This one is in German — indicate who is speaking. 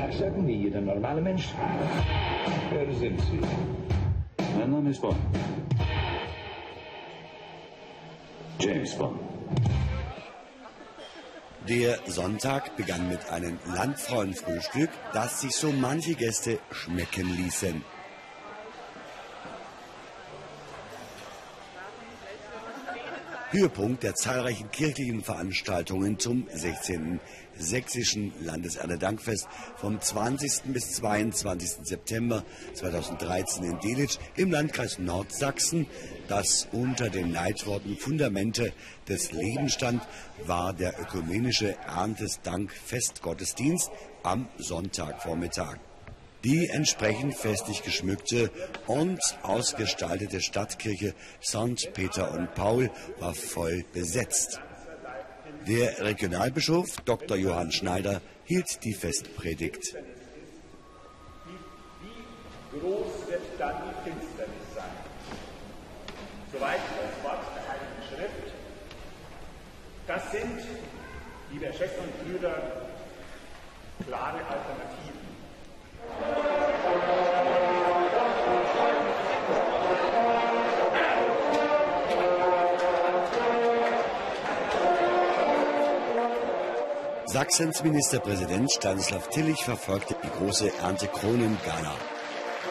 Speaker 1: Gewerkschaften wie jeder normale Mensch. Wer sind Sie?
Speaker 2: Mein Name ist Bond. James Bond.
Speaker 3: Der Sonntag begann mit einem Landfrauenfrühstück, das sich so manche Gäste schmecken ließen. Höhepunkt der zahlreichen kirchlichen Veranstaltungen zum 16. Sächsischen Landeserntedankfest vom 20. bis 22. September 2013 in Delitzsch im Landkreis Nordsachsen, das unter den Leitworten Fundamente des Lebens stand, war der ökumenische Erntesdankfestgottesdienst am Sonntagvormittag. Die entsprechend festlich geschmückte und ausgestaltete Stadtkirche St. Peter und Paul war voll besetzt. Der Regionalbischof Dr. Johann Schneider hielt die Festpredigt.
Speaker 4: Wie groß wird dann die Finsternis sein? Soweit das Wort der Heiligen Schrift. Das sind, liebe Schwestern und Brüder, klare Alternativen.
Speaker 3: Sachsens Ministerpräsident Stanislav Tillich verfolgte die große Erntekronen-Gala.